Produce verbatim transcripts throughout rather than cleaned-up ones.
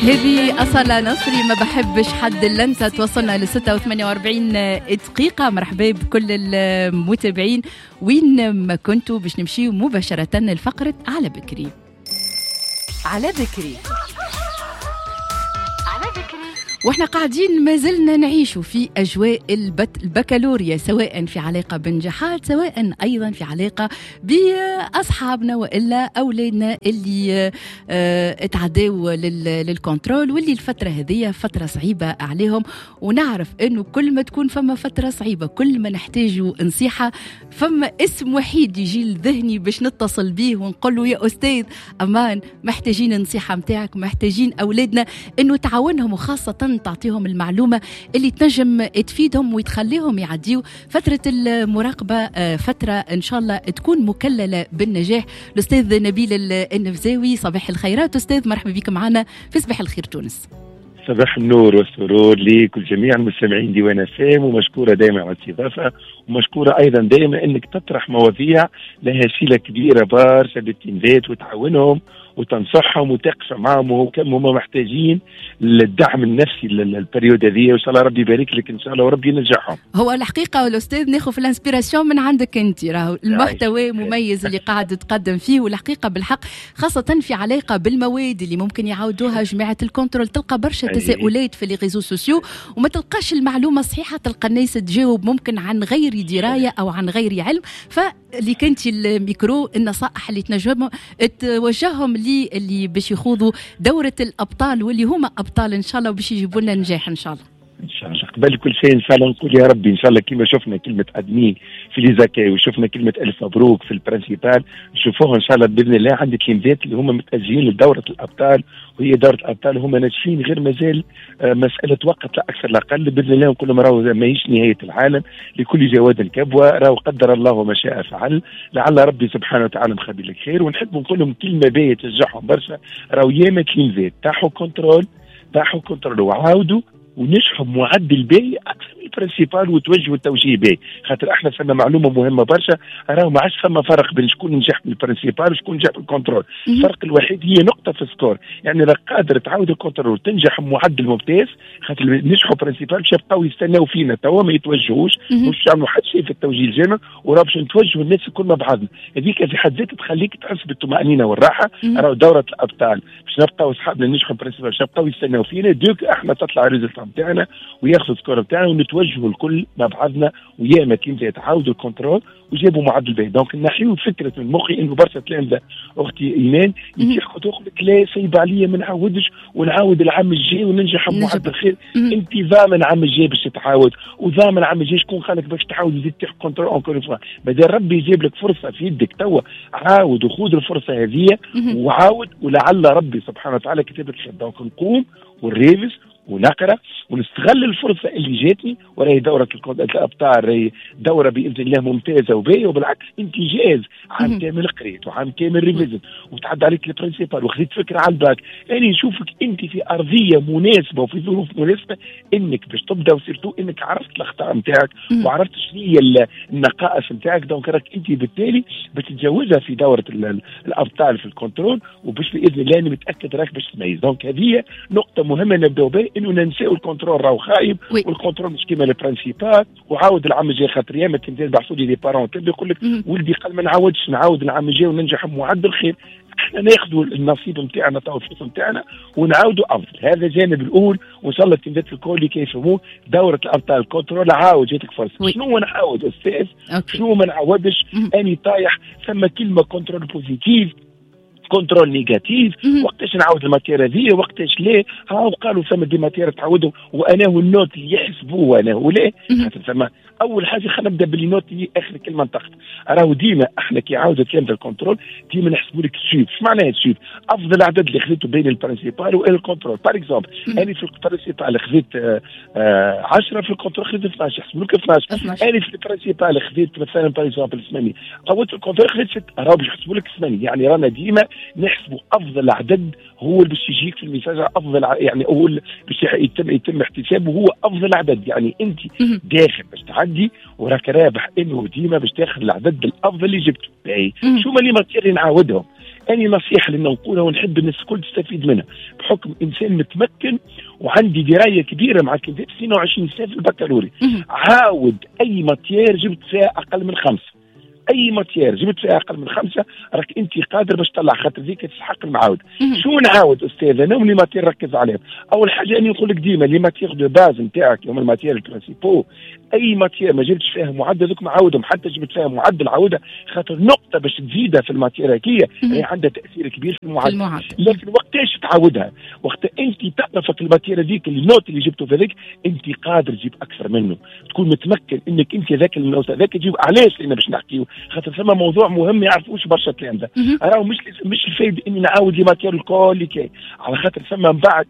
هذه أصالة نصري ما بحبش حد إلا أنت. توصلنا لستة وثمانية وأربعين دقيقة. مرحبا بكل المتابعين وين ما كنتوا، باش نمشي مباشرة لفقرة على بكري. على بكري واحنا قاعدين ما زلنا نعيشوا في أجواء البكالوريا، سواء في علاقة بنجاحات سواء أيضا في علاقة بأصحابنا وإلا أولادنا اللي اتعدوا للكنترول، واللي الفترة هذه فترة صعيبة عليهم. ونعرف أنه كل ما تكون فما فترة صعيبة كل ما نحتاجوا نصيحة. فما اسم وحيد يجي لذهني باش نتصل به ونقول له يا أستاذ أمان، محتاجين نصيحة متاعك، محتاجين أولادنا أنه تعاونهم، وخاصة تعطيهم المعلومة اللي تنجم تفيدهم وتخليهم يعديوا فترة المراقبة، فترة إن شاء الله تكون مكللة بالنجاح. الأستاذ نبيل النفزاوي، صباح الخيرات أستاذ، مرحبا بك معنا في صباح الخير تونس. صباح النور والسرور لكل جميع المستمعين ديوان فام، ومشكورة دائما على الاستضافة، ومشكورة أيضا دائما أنك تطرح مواضيع لها شيلة كبيرة برشا للتنفيذ وتعاونهم وتنصحهم وتقف معهم، وكم هم محتاجين للدعم النفسي للبريود هذه. وإن شاء الله ربي يبارك لك إن شاء الله وربي ينجحهم. هو الحقيقة والأستاذ ناخذ في الانسبيراسيون من عندك أنت، راهو المحتوى مميز اللي قاعد تقدم فيه، والحقيقة بالحق خاصة في علاقة بالمواد اللي ممكن يعاودوها جماعة الكنترول. تلقى برشا تساؤلات في لي ريزو سوسيو وما تلقاش المعلومة الصحيحة، تلقى الناس تجاوب ممكن عن غير دراية أو عن غير علم. فاللي كنتي الميكرو النصائح اللي تنجم توجههم لي اللي باش يخوضوا دورة الأبطال واللي هما أبطال إن شاء الله وباش يجيبوا لنا نجاح إن شاء الله. ان شاء الله. قبل كل شيء ان شاء الله نقول يا ربي ان شاء الله كما شفنا كلمه ادمين في لي زكاي وشفنا كلمه الف مبروك في البرنسيبال، نشوفوها ان شاء الله باذن الله عند التلميذات اللي هم متاجلين لدوره الابطال. وهي دوره الابطال هم ناجحين، غير مازال آه مساله وقت لا اكثر لا اقل. باذن الله نقول لهم راهو ماهيش نهايه العالم، لكل جواد كبوه، راهو قدر الله ما شاء فعل، لعل ربي سبحانه وتعالى مخبي لك خير. ونحب نقول لهم كلمه باهيه تشجعهم برشا، راهو ياما تلميذات تاحوا كنترول تاحوا كنترول وعاودوا ونجحوا بمعدل باهي اكثر من البرنسيبال وتوجهوا التوجيه باهي. خاطر احنا فما معلومه مهمه برشا، راهو ما عادش فما فرق بين شكون نجح بالبرنسيبال وشكون نجح بالكنترول. الفرق الوحيد هي نقطه في السكور، يعني راك قادر تعاود الكنترول وتنجح بمعدل ممتاز. خاطر نجحوا برنسيبال باش يبقاو يستناو فينا توا ما يتوجهوش، مش يعملوا حتى شيء في التوجيه الجامع، وراه باش نتوجهوا الناس الكل مع بعضنا. هذيك في حد ذاتها تخليك تحس بالطمانينه والراحه. راهو دوره الابطال باش نبقاو اصحابنا نجحوا برنسيبال باش يبقاو يستناو فينا، دوك احنا تطلع الريزلت نتاعنا وياخذوا السكور نتاعنا ونتوجهوا الكل مع بعضنا. وياما كيما يتعاودوا الكنترول وجابوا معدل باهي. دونك نحيو فكره من مخي انه برشا تلامذه اختي ايمان يتيحوا تقول لك لا صعيب عليا ما نعاودش ونعاود العام الجاي وننجح بمعدل خير. انت ضامن العام الجاي باش تتعاود، وضامن العام الجاي شكون خلك باش تعاود وزيد تيح كنترول اونكور فوا. بدل ربي يجيب لك فرصه في يدك توا، عاود وخذ الفرصه هذه وعاود، ولعل ربي سبحانه وتعالى كتب لك خير. دونك نقوم ونريفز ونقرا ونستغل الفرصه اللي جاتني، وراهي دوره الابطال راهي دوره باذن الله ممتازه وباهيه. وبالعكس انجاز عام كامل قريت وعام كامل ريفيزن وتعدى عليك البرنسيبال وخذيت فكره على الباك. يعني نشوفك انت في ارضيه مناسبه وفي ظروف مناسبه انك باش تبدا، وسيرتو انك عرفت الاخطاء نتاعك وعرفت شنو هي النقائص نتاعك. دونك راك انت بالتالي بتتجاوزها في دوره الابطال في الكنترول، وباش باذن الله انا متاكد راك باش تميز. دونك هذه نقطه مهمه نبداو بها، انه ننساو الكنترول راهو خايب وي. والكنترول مش كيما البرنسيبال. وعاود العام الجاي، خاطر ياما التلميذ بحثوا لي دي بارون يقول لك ولدي قال ما نعاودش، نعاود العام الجاي وننجح بمعدل خير. احنا ناخذوا النصيب نتاعنا تو الفرصه نتاعنا ونعاودوا افضل. هذا الجانب الاول، وان شاء الله التلميذ الكل اللي كيفهموا دوره الابطال الكنترول. عاود جاتك فرصه، شنو نعاود استاذ شنو ما نعاودش. اني طايح ثم كلمه كنترول بوزيتيف كنترول نيجاتيف. وقتاش نعاود الماتير هذه وقتاش لا. ها قالوا ثم دي ماتير تعاودهم وانا والنوت اللي يحسبوه انا ولا. خاطر ثم اول حاجه خلينا نبدا بالنوت اللي اخر كلمه نطقت. راهو ديما احنا كي عاودوا كلمه الكنترول ديما نحسبوا لك السويب. اش معناها السويب؟ افضل عدد اللي خذيته بين البرنسيبال والكنترول. بار اكزومبل انا في البرنسيبال خذيت عشرة، في الكنترول خذيت اثناش، يحسبوا لك اثناش. انا في البرنسيبال خذيت مثلا بار اكزومبل ثمانية، قوت الكنترول خذيت ستة، راهو باش يحسبوا لك ثمانية. يعني رانا ديما نحسبوا افضل عدد هو اللي باش يجيك في الميساج افضل، يعني هو باش يتم يتم احتسابه هو افضل عدد. يعني انت داخل باش تعدي وراك رابح انه ديما باش تاخذ العدد الافضل اللي جبته. باهي شو ما اللي ماتير نعاودهم أنا نصيحة اللي نقولها ونحب الناس الكل تستفيد منها بحكم إنسان متمكن وعندي دراية كبيرة مع الكيمياء اثنين وعشرين سنة في البكالوريا. عاود أي ماتير جبت فيها أقل من خمسة، اي ماتير جبت فيها اقل من خمسه راك انت قادر باش تطلع، خاطر ذيك تسحق المعاود. شو نعاود استاذ؟ انا لي ماتير ركز عليهم. اول حاجه اني نقول لك ديما لي ماتير دو باز نتاعك هما الماتير البرانسيبو، اي ماتير ما جبتش فيها معدل ذوك معاودهم، حتى جبت فيها معدل عاودها، خاطر نقطه باش تزيدها في الماتير هي هي عندها تاثير كبير في المعدل. المعدل. لكن وقتاش تعودها؟ وقت انت تعرفك الماتير هذيك النوت اللي جبته في هذيك انت قادر تجيب اكثر منه، تكون متمكن انك انت ذاك النوت ذاك تجيب. علاش؟ لان باش نحكيو خاطر ثم موضوع مهم يعرفوش برشا كلام ده. راهو مش مش الفايده اني نعاود لي ماتير الكل كي على خاطر ثم من بعد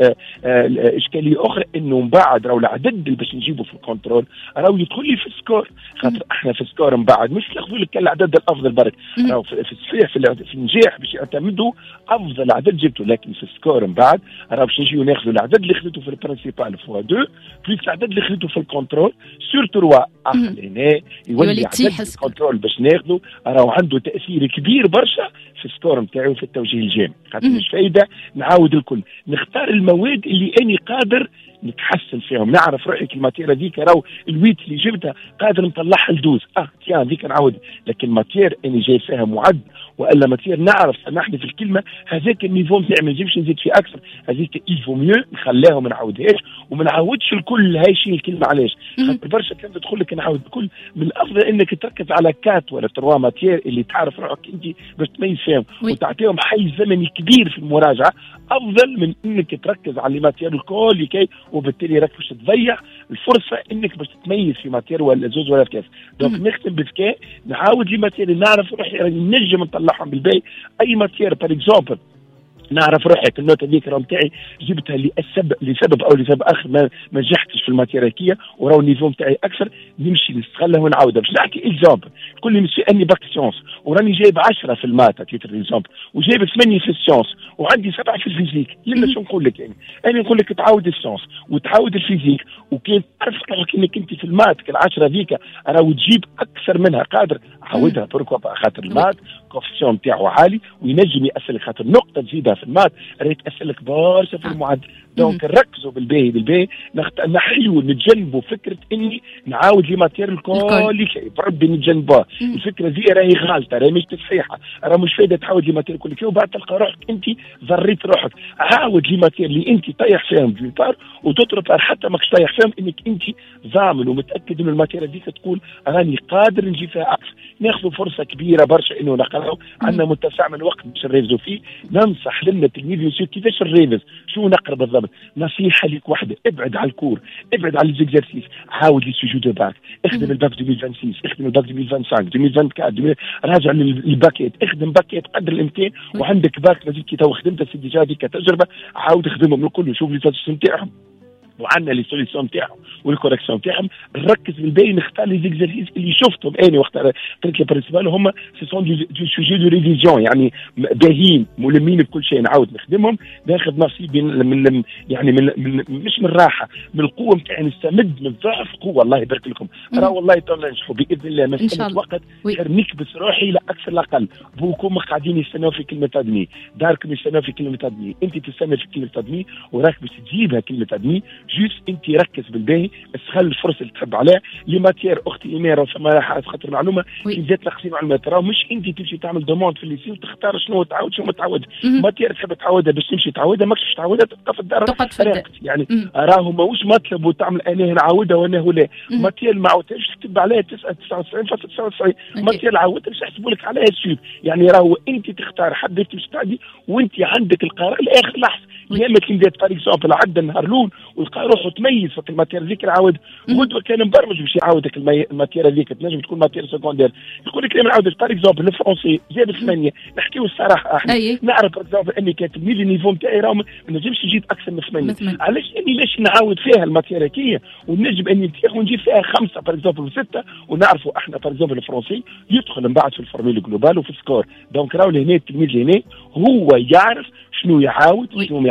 اشكاليه اخرى انه من بعد راهو العدد اللي باش نجيبه في الكنترول راهو يدخل لي في السكور، خاطر احنا في السكور من بعد مش ناخذوا لك العدد الافضل برك، راهو في الصحيح في, في النجاح باش يعتمدوا افضل عدد جبته، لكن في السكور من بعد راهو باش نجيو ناخذوا العدد اللي خذيته في البرينسيبال فوا اثنين بلس العدد اللي خذيته في الكنترول سور ثلاثة. اخر هنا يولي عدد الكنترول باش ناخذه راهو عنده تاثير كبير برشا في السكور نتاعو في التوجيه الجامعي. خاطر مش فايده نعاود الكل، نختار المواد اللي اني قادر نتحسن فيهم، نعرف روحي الماتير هذيك راهو الويت اللي جبتها قادر نطلعها لدوز، اه تيان ذيك نعاود. لكن ماتير اني جاي فيها معد والا ماتير نعرف سامحني في الكلمه هذاك النيفو نتاعي ما نجيبش نزيد فيه اكثر، هذيك الفو ميو نخليها ما نعاودهاش وما نعاودش الكل. هاي شيء الكلمه علاش؟ خاطر برشا كان تدخل لك نعاود الكل. من الافضل انك تركز على كات ولا تروا ماتير اللي تعرف روحك انت باش تميز فيهم وتعطيهم حيز زمني كبير في المراجعه، افضل من انك تركز على الماتير الكل كي وبالتالي راك باش تضيع الفرصه انك باش تتميز في ماتير ولا زوز ولا كاس. دونك نختم بذكاء نعاود لي ماتير نعرف روحي نجم نطلعهم بالباقي. اي ماتير بار اكزومبل نعرف روحك النوت هذيك راهو نتاعي جبتها لسبب لسبب او لسبب اخر ما ما نجحتش في الماتيريكيه وراهو النيفو نتاعي اكثر، نمشي نستغلها ونعاودها. باش نحكي اكزامبل تقول لي مسيو اني باك سيونس وراني جايب عشرة في الماتا تيتر اكزامبل وجايب ثمانية في السيونس وعندي سبعة في الفيزيك، لما شو نقول لك يعني؟ انا نقول لك تعاود السيونس وتعاود الفيزيك، وكي تعرف روحك انك انت في المات العشرة ذيك راهو تجيب اكثر منها قادر عاودها. بوركوا خاطر المات كوفيسيون نتاعو عالي وينجم ياثر خاطر نقطه تزيدها في المات راهي تاثر لك برشا في المعدل. دونك نركزوا بالباهي بالباهي نحيوا نتجنبوا فكره اني نعاود لي ماتير الكل بربي نتجنبوها. الفكره دي راهي غالطه، راهي مش صحيحه، راه مش فايده تعاود لي ماتير الكل وبعد تلقى روحك انت ضريت روحك. عاود لي ماتير اللي انت طايح فيهم بار وتطرب حتى ماكش طايح فيهم انك انت ضامن ومتاكد ان الماتير هذيك تقول راني قادر نجي فيها اكثر. ناخذوا فرصه كبيره برشا انه نقراو، عندنا متسع من الوقت باش نريفزوا فيه. ننصح لنا التلميذ يصير كيفاش نريفز، شو نقرا بالضبط. نصيحه لك واحده، ابعد على الكور، ابعد على ليزيكزارسيس، عاود لي سوجو دو باك، اخدم الباك ألفين وستة وعشرين، اخدم الباك ألفين وخمسة وعشرين ألفين وأربعة وعشرين، راجع للباكيت، اخدم باكيت قدر الامكان. وعندك باك مازال كي تو خدمتها سيدي جا هذيك تجربه، عاود اخدمهم الكل وشوف لي تاج نتاعهم وعندنا لي سوليسيون نتاعهم والكوريكسيون نتاعهم. نركز بالباقي نختار لي زيكزارسيس اللي شفتهم انا وقت قلت لي برينسيبال هما سي سون دو سوجي دو ريفيزيون، يعني باهين ملمين بكل شيء، نعاود نخدمهم ناخذ نصيبي من يعني من, من مش من الراحه، من القوه نتاعي نستمد من ضعف قوه. الله يبارك لكم، راه والله تو ننجحوا باذن الله. مساله وقت غير نكبس روحي لا اكثر لا اقل. بوكم قاعدين يستناو في كلمه ادمي، داركم يستناو في كلمه ادمي، انت تستنى في كلمه ادمي وراك باش تجيبها كلمه ادمي. جوست انت ركز بالباهي، استغل الفرصه اللي تحب عليها. لي ماتير اختي ايميرا وسما خاطر معلومه كي جات تقسيم معلومات، راه مش انت تمشي تعمل دوموند في الليسي وتختار شنو تعاود شنو ما تعاودش. ماتير تحب تعاودها باش تمشي تعاودها، ماكش تعاودها تبقى في الدار يعني. راهو ماهوش مطلب وتعمل انا نعاودها وانا ولا ماتير ما عاودتهاش تكتب عليها تسعة وتسعين فاصلة تسعة وتسعين. ماتير عاودتها باش يحسبوا لك عليها السوق، يعني راهو انت تختار حد تمشي تعدي وانت عندك القرار لاخر لحظه. يا اما كي بدات بار اكزومبل عدى النهار الاول ولقى روحه تميز في الماتير هذيك عاود غدوه كان مبرمج باش يعاودك الماتير هذيك، تنجم تكون ماتير سكوندير. يقول لك انا نعاودك بار اكزومبل الفرونسي جاب ثمانيه، نحكيو الصراحه احنا أيه. نعرف بار اكزومبل اني كاتب لي النيفو نتاعي راه ما نجمش نجيب اكثر من ثمانيه. علاش اني لاش نعاود فيها الماتير هكيه ونجم اني نتيح ونجيب فيها خمسه بار اكزومبل وسته، ونعرفوا احنا بار اكزومبل الفرونسي يدخل من بعد في الفورميل جلوبال وفي السكور. دونك راهو هنا التلميذ هنا هو يعرف شنو يعاود شنو ما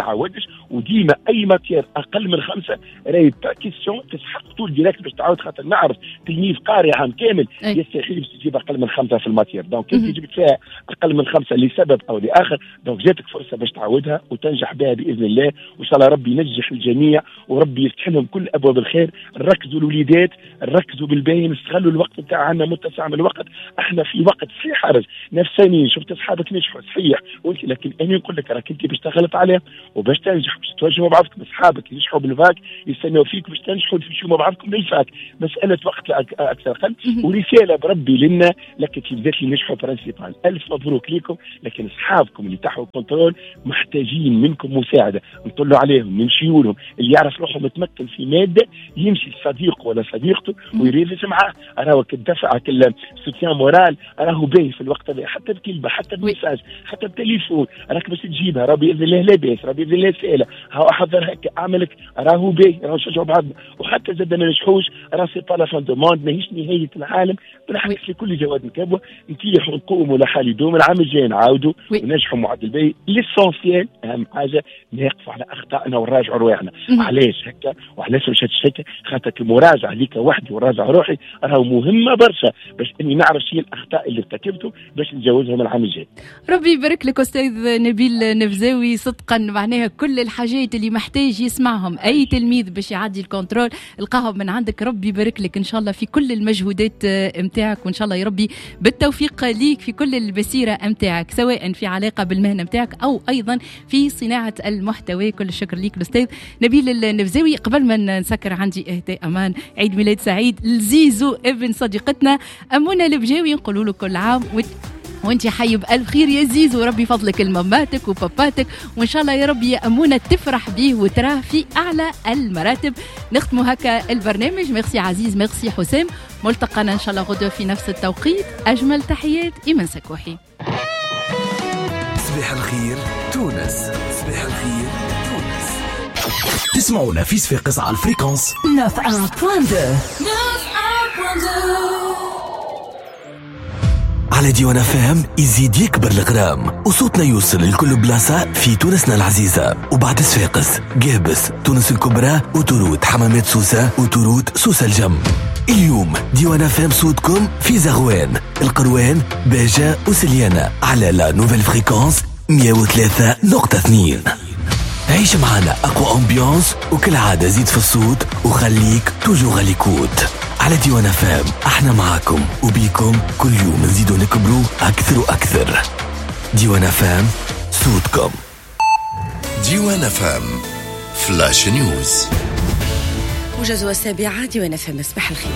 نعاودش. وديما اي ماتير اقل من خمسه راهي كيسيون تسحق طول ديريكت باش تعاود، خاطر نعرف تلميذ قارئ عام كامل يستحيل باش تجيب اقل من خمسه في الماتير. دونك انت جبت فيها اقل من خمسه لسبب او لاخر، دونك جاتك فرصه باش تعاودها وتنجح بها باذن الله، وان شاء الله ربي ينجح الجميع وربي يفتح لهم كل ابواب الخير. نركزوا الوليدات، نركزوا بالباهي، نستغلوا الوقت بتاع عندنا متسع من الوقت. احنا في وقت في حرج نفساني، شفت اصحابك نجحوا صحيح وانت، لكن انا نقول لك راك انت باش تغلط عليهم وباش تنجح باش تواجهوا بعضكم. اصحابك ينجحوا بالفاك يستنوا فيك باش تنجحوا تمشوا مع بعضكم للفاك. مساله وقت اكثر اقل. ورساله بربي لنا لكن في بدايه نجحوا برانسيبال. الف مبروك لكم، لكن اصحابكم اللي تحوا كنترول محتاجين منكم مساعده، نطلوا عليهم نمشيوا لهم. اللي يعرف روحه متمكن في ماده يمشي صديقه ولا صديقته ويريفس معاه، راهو كدفع كل سوتيان مورال راهو باهي في الوقت هذا، حتى بكلمه حتى بمساج حتى بتليفون راك باش تجيبها، راه باذن الله لاباس، راه باذن الله سهله. ها احضر هكا اعملك راهو باهي، راهو نشجعوا بعضنا. وحتى زاد ما نجحوش راه سي با لا فان دو موند، ماهيش نهايه العالم. بالعكس لكل جواد مكبوه نتيحوا نقوموا لحال يدوم. العام الجاي نعاودوا ونجحوا معدل باهي. ليسونسيال اهم حاجه نقفوا على اخطائنا ونراجعوا رواحنا. علاش هكا وعلاش مش هكا؟ خاطر المراجعه ليك وحدي وراجع روحي راهو مهمه برشا باش اني نعرف شيء الاخطاء اللي ارتكبتهم باش نتجاوزهم العام الجاي. ربي يبارك لك استاذ نبيل نفزاوي، صدقا معناها كل الحاجات اللي محتاج يسمعهم اي تلميذ باش يعدي الكنترول القاهم من عندك. ربي يبارك لك ان شاء الله في كل المجهودات متاعك، وان شاء الله يا ربي بالتوفيق ليك في كل المسيره متاعك، سواء في علاقه بالمهنه متاعك او ايضا في صناعه المحتوى. كل الشكر ليك الاستاذ نبيل النفزاوي. قبل ما نسكر عندي اهداء امان عيد ميلاد سعيد لزيزو ابن صديقتنا امونه البجاوي، نقولوا له كل عام وانت حي بألف خير يا زيزو، وربي فضلك لماماتك وباباتك، وان شاء الله يا ربي يا امونه تفرح به وتراه في اعلى المراتب. نختموا هكا البرنامج. ميرسي عزيز، ميرسي حسام. ملتقانا ان شاء الله غدوه في نفس التوقيت. اجمل تحيات ايمان سكوحي. صباح الخير تونس، صباح الخير تونس. تسمعونا في صفاقس على الفريكونس تسعة فاصلة اثنين. على ديوان فام يزيد يكبر الغرام وصوتنا يوصل لكل بلاصة في تونسنا العزيزة. وبعد صفاقس قابس تونس الكبرى وتروت حمامات سوسة وتروت سوسة الجم. اليوم ديوان فام صوتكم في زغوان، القروان، باجة وسليانة على لا نوفيل فريكونس مية وثلاثة نقطة اثنين. عيش معنا أقوى أمبيانس وكل عادة زيد في الصوت وخليك توجو غاليكوت. على ديوان فام احنا معاكم وبيكم كل يوم نزيدوا نكبروا أكثر وأكثر. ديوان فام صوتكم. ديوان فام فلاش نيوز. موجز السابعة ديوان فام. صباح الخير.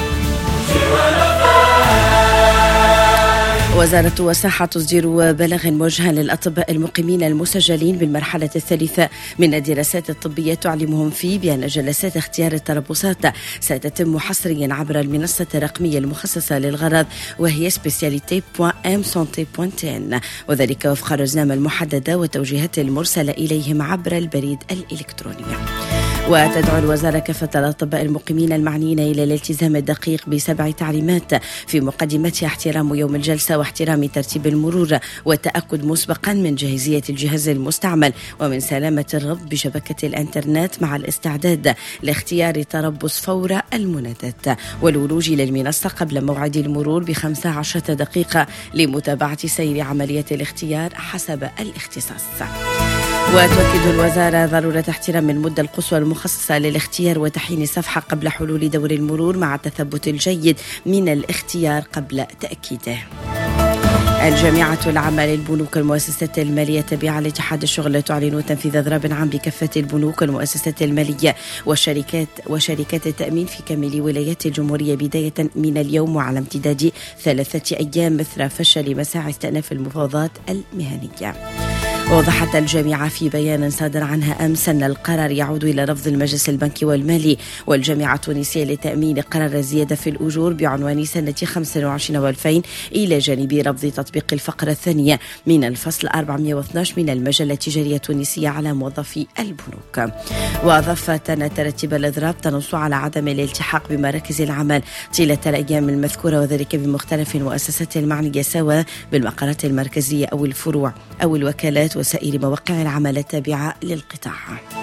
وزارة الصحة تصدر بلاغ موجها للأطباء المقيمين المسجلين بالمرحلة الثالثة من الدراسات الطبية تعلمهم فيه بأن جلسات اختيار التربصات ستتم حصريا عبر المنصة الرقمية المخصصة للغرض وهي سبيسياليتي بوان ام سونتي بوان تين، وذلك وفق الرزنامة المحددة والتوجيهات المرسلة إليهم عبر البريد الإلكتروني. وتدعو الوزارة كافة الأطباء المقيمين المعنيين إلى الالتزام الدقيق بسبع تعليمات في مقدمتها احترام يوم الجلسة واحترام ترتيب المرور والتأكد مسبقا من جاهزية الجهاز المستعمل ومن سلامة الربط بشبكة الانترنت مع الاستعداد لاختيار تربص فور المنادات والولوج إلى المنصة قبل موعد المرور بخمسة عشر دقيقة لمتابعة سير عملية الاختيار حسب الاختصاص. وتؤكد الوزارة ضرورة احترام المدة القصوى المخصصة للاختيار وتحيين الصفحة قبل حلول دور المرور مع التثبت الجيد من الاختيار قبل تأكيده. الجامعة العامة للبنوك المؤسسات المالية التابعة لاتحاد الشغل تعلن تنفيذ إضراب عام بكافة البنوك والمؤسسات المالية والشركات وشركات التأمين في كامل ولايات الجمهورية بداية من اليوم وعلى امتداد ثلاثة أيام مثل فشل مساعي استئناف المفاوضات المهنية. ووضحت الجامعة في بيان صادر عنها أمس أن القرار يعود إلى رفض المجلس البنكي والمالي والجامعة التونسية لتأمين قرار الزيادة في الأجور بعنوان سنة خمسة وعشرين وألفين إلى جانب رفض تطبيق الفقرة الثانية من الفصل أربعمائة واثني عشر من المجلة التجارية التونسية على موظفي البنوك. وأضافت أن ترتيب الإضراب تنص على عدم الالتحاق بمراكز العمل طيلة الأيام المذكورة وذلك بمختلف المؤسسات المعنية سواء بالمقرات المركزية أو الفروع أو الوكالات الإنترنت وسائر مواقع العمل التابعة للقطاع.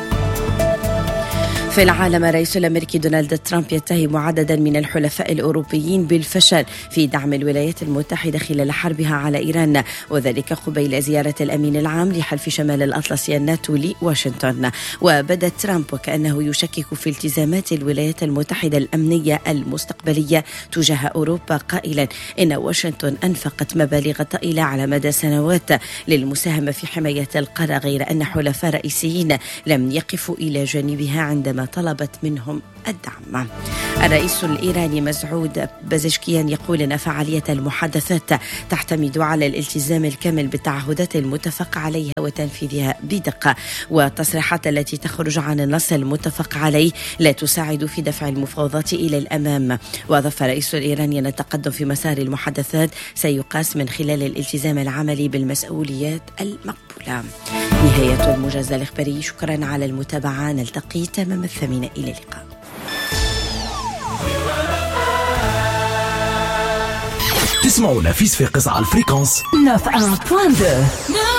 في العالم، الرئيس الأمريكي دونالد ترامب يتهم عددا من الحلفاء الأوروبيين بالفشل في دعم الولايات المتحدة خلال حربها على إيران، وذلك قبيل زيارة الأمين العام لحلف شمال الأطلسي الناتو لواشنطن. وبدا ترامب وكأنه يشكك في التزامات الولايات المتحدة الأمنية المستقبلية تجاه أوروبا، قائلا إن واشنطن أنفقت مبالغ طائلة على مدى سنوات للمساهمة في حماية القارة، غير أن حلفاء رئيسيين لم يقفوا إلى جانبها عندما طلبت منهم الدعم. الرئيس الإيراني مسعود بازشكيان يقول أن فعالية المحادثات تعتمد على الالتزام الكامل بالتعهدات المتفق عليها وتنفيذها بدقة، والتصريحات التي تخرج عن النص المتفق عليه لا تساعد في دفع المفاوضات إلى الأمام. وأضاف الرئيس الإيراني أن التقدم في مسار المحادثات سيقاس من خلال الالتزام العملي بالمسؤوليات المقبولة. نهاية الموجز الإخباري، شكرا على المتابعة، نلتقي تمام الثامنة، إلى اللقاء. تسمعونا في صفاقس على الفريكونس تسعة وتسعين فاصلة اثنين.